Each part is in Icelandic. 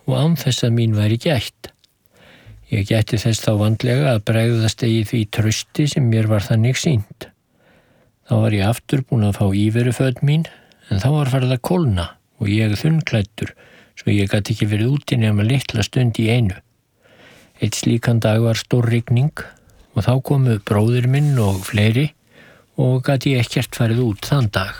og án þess að mín væri gætt. Ég gætti þess þá vandlega að bregðast eigi því trausti sem mér var þannig sýnt. Þá var ég aftur búin að fá íveruföt mín, en þá var farið að kólna og ég þunnklæddur, svo ég gat ekki verið úti nema litla stund í einu. Eitt slíkan dag var stór rigning og þá komu bróðir minn og fleiri og gat ég ekkert farið út þann dag.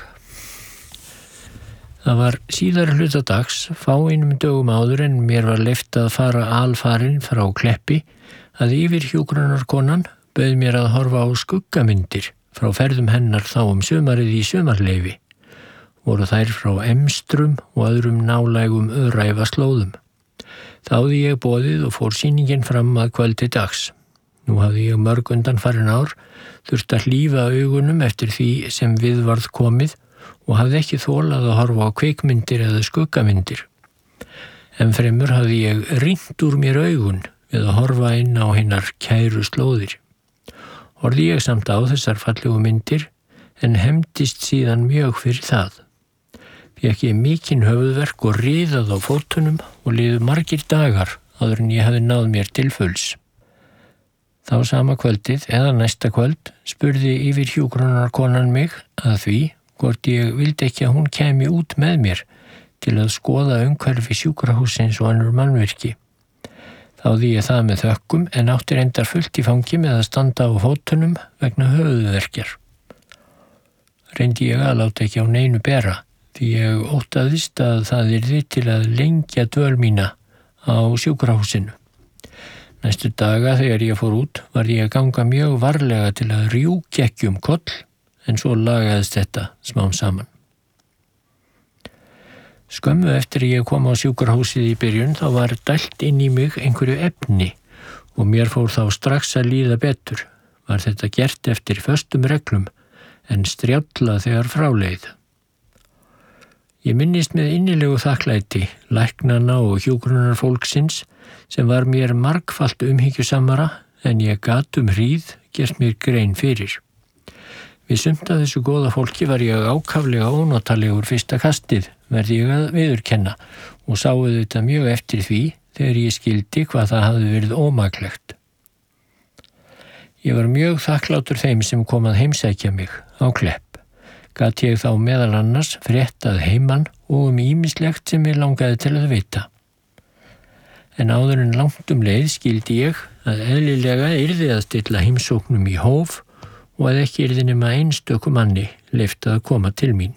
Það var síðari hluta dags, fáeinum dögum áður en mér var leyft að fara alfarinn frá Kleppi, að yfirhjúkrunarkonan bauð mér að horfa á skuggamyndir frá ferðum hennar þá sumarið í sumarleyfi. Voru þær frá Emstrum og öðrum nálægum öræfaslóðum. Þáði ég boðið og fór sýningin fram að kvöldi dags. Nú hafði ég mörg undanfarin ár þurft að hlífa augunum eftir því sem við varð komið og hafði ekki þolað að horfa á kvikmyndir eða skuggamyndir. En fremur hafði ég rýnt úr mér augun við að horfa inn á hinnar kæru slóðir. Horfði ég samt á þessar fallegu myndir en hefndist síðan mjög fyrir það. Fékk ég mikinn höfuðverk og riðað á fótunum og liðu margir dagar áður en ég hafði náð mér til fulls. Þá sama kvöldið eða næsta kvöld spurði yfirhjúkrunarkonan mig að því hvort ég vildi ekki að hún kæmi út með mér til að skoða umhverfi sjúkrahússins og önnur mannvirki. Þáði ég það með þökkum en átti reyndar fullt í fangi með að standa á fótunum vegna höfuðverkjar. Reyndi ég að láta ekki á neinu bera því ég óttaðist að það yrði til að lengja dvöl mína á sjúkrahúsinu. Næstu daga þegar ég fór út var ég að ganga mjög varlega til að rjúkja ekki koll en svo lagaðist þetta smám saman. Skömmu eftir ég kom á sjúkrahúsið í byrjun þá var dælt inn í mig einhverju efni og mér fór þá strax að líða betur. Var þetta gert eftir föstum reglum en strjálla þegar fráleið. Ég minnist með innilegu þakklæti læknanna og hjúkrunarfólksins sem var mér margfalt umhyggjusamara en ég gat hríð gert mér grein fyrir. Við sumt af þessu góða fólki var ég ákaflega ónotalegur fyrsta kastið, verði ég að viðurkenna og sáu þetta mjög eftir því þegar ég skildi hvað það hafði verið ómaklegt. Ég var mjög þakklátur þeim sem kom að heimsækja mig á Klepp. Gat ég þá meðal annars fréttað heiman og ýmislegt sem ég langaði til að vita. En áður en langt leið skildi ég að eðlilega yrði að stilla heimsóknum í hóf og að ekki yrði nema einstöku manni leyft að koma til mín.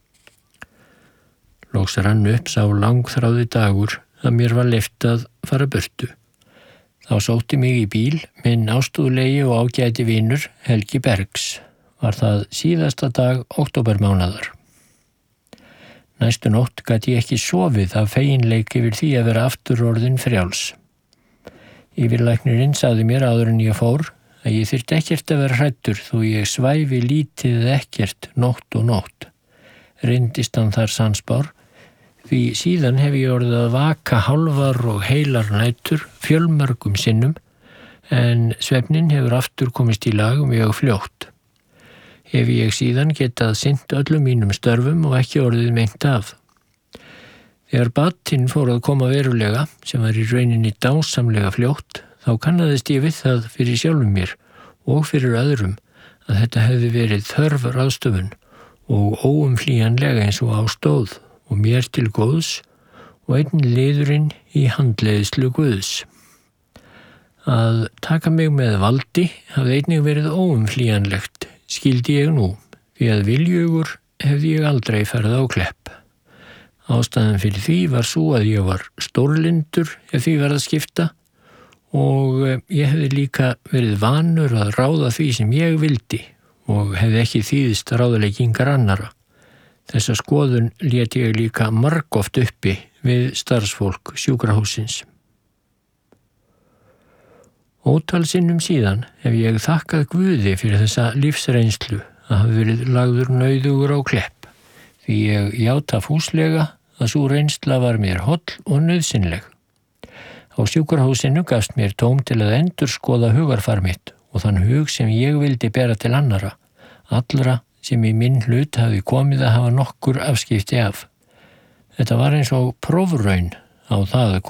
Loks rann upp sá langþráði dagur að mér var leyft að fara burtu. Þá sótti mig í bíl minn ástúðlegi og ágæti vinur Helgi Bergs. Var það síðasta dag októbermánaðar. Næstu nótt gat ég ekki sofið af feginleik yfir því að vera aftur orðinn frjáls. Yfirlæknirinn sagði mér áður en ég fór að ég þyrfti ekkert að vera hræddur þó ég svæfi lítið eða ekkert nótt og nótt. Reyndist hann þar sannspár, því síðan hef ég orðið að vaka hálfar og heilar nætur fjölmörgum sinnum, en svefnin hefur aftur komist í lag mjög fljótt. Hef ég síðan getað sinnt öllum mínum störfum og ekki orðið meint af. Þegar batinn fór að koma verulega, sem var í rauninni dásamlega fljótt, þá kannaðist ég við það fyrir sjálfum mér og fyrir öðrum að þetta hefði verið þörf ráðstöfun og óumflýjanlega eins og á stóð og mér til góðs og einn liðurinn í handleiðslu Guðs. Að taka mig með valdi hafði einnig verið óumflýjanlegt, skildi ég nú, því að viljugur hefði ég aldrei farið á Klepp. Ástæðan fyrir því var svo að ég var stórlyndur ef því var að skipta og ég hefði líka verið vanur að ráða því sem ég vildi og hefði ekki þýðist ráðleggingar annara. Þessa skoðun lét ég líka margoft uppi við starfsfólk sjúkrahússins. Ótal sinnum síðan hef ég þakkað Guði fyrir þessa lífsreynslu að hafa verið lagður nauðugur á Klepp, því ég játa fúslega að sú reynsla var mér holl og nauðsynleg. Á sjúkrahúsinu gafst mér tóm til að endurskoða hugarfar mitt og þann hug sem ég vildi bera til annara, allra sem í minn hlut hafi komið að hafa nokkur afskipti af. Þetta var eins og prófraun á það